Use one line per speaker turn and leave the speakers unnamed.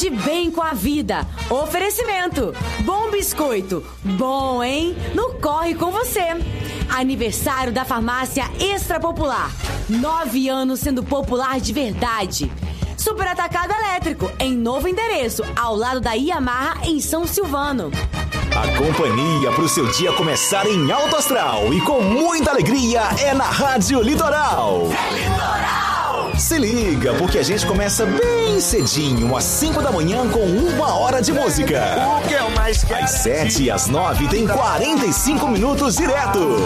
Age bem com a vida. Oferecimento. Bom biscoito. Bom, hein? No Corre com você. Aniversário da Farmácia Extra Popular. 9 anos sendo popular de verdade. Super Atacado Elétrico, em novo endereço, ao lado da Yamaha, em São Silvano.
A companhia para o seu dia começar em alto astral e com muita alegria é na Rádio Litoral. É Litoral! Se liga, porque a gente começa bem cedinho, às 5 da manhã, com 1 hora de música.
O que é o mais
Às 7 e às 9 tem 45 minutos direto.